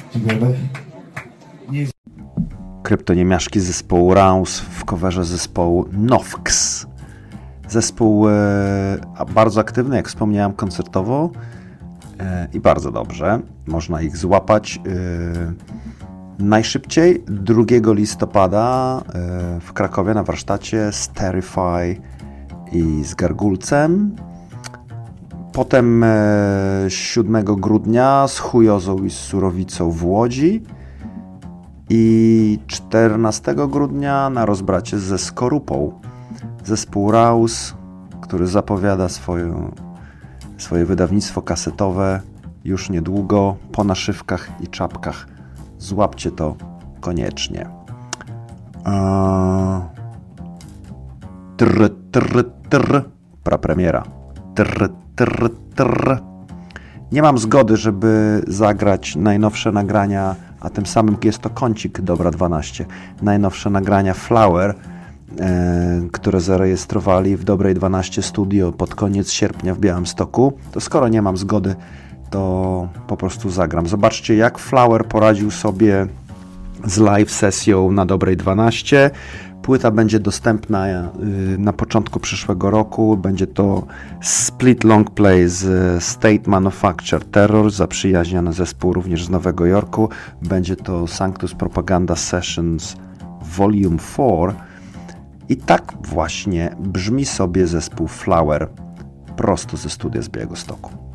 Dziękujemy. Kryptoniemiaszki zespołu Rouse w coverze zespołu Nofx. Zespół bardzo aktywny, jak wspomniałem, koncertowo i bardzo dobrze. Można ich złapać najszybciej 2 listopada w Krakowie na warsztacie z Terrify i z Gargulcem. Potem 7 grudnia z Chujozą i z Surowicą w Łodzi. I 14 grudnia na rozbracie ze Skorupą. Zespół Rouse, który zapowiada swoje wydawnictwo kasetowe już niedługo po naszywkach i czapkach. Złapcie to koniecznie. Prapremiera. Nie mam zgody, żeby zagrać najnowsze nagrania, a tym samym jest to kącik Dobra 12. Najnowsze nagrania Flower, które zarejestrowali w Dobrej 12 Studio pod koniec sierpnia w Białymstoku. To skoro nie mam zgody, to po prostu zagram. Zobaczcie, jak Flower poradził sobie z live sesją na Dobrej 12. Płyta będzie dostępna na początku przyszłego roku. Będzie to split long play z State Manufacture Terror, zaprzyjaźniony zespół również z Nowego Jorku. Będzie to Sanctus Propaganda Sessions Volume 4. I tak właśnie brzmi sobie zespół Flower prosto ze studia z Białegostoku.